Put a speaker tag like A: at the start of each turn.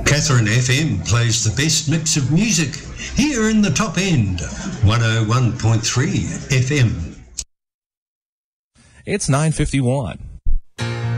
A: Catherine FM plays the best mix of music here in the top end, 101.3 FM.
B: It's 9:51.